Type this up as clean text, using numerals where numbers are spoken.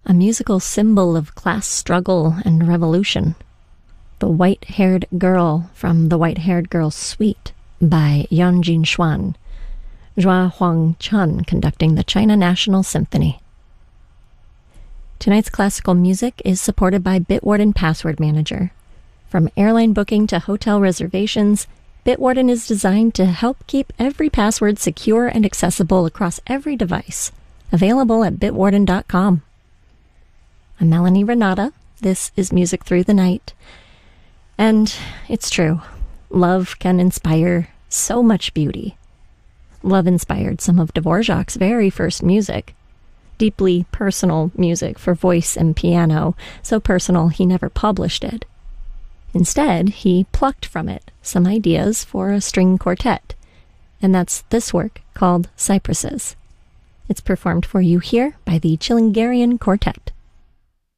a musical symbol of class struggle and revolution. The White-Haired Girl from The White-Haired Girl Suite by Yanjin Xuan, Zhua Huang-chun conducting the China National Symphony. Tonight's classical music is supported by Bitwarden Password Manager. From airline booking to hotel reservations, Bitwarden is designed to help keep every password secure and accessible across every device. Available at bitwarden.com. I'm Melanie Renata. This is Music Through the Night. And it's true. Love can inspire so much beauty. Love inspired some of Dvorak's very first music. Deeply personal music for voice and piano, so personal he never published it. Instead, he plucked from it some ideas for a string quartet, and that's this work called Cypresses. It's performed for you here by the Chilingarian Quartet.